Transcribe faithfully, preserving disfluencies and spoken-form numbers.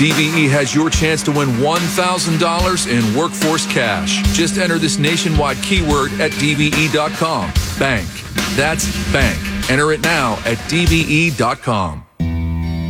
D V E has your chance to win one thousand dollars in workforce cash. Just enter this nationwide keyword at D V E dot com. Bank. That's bank. Enter it now at D V E dot com.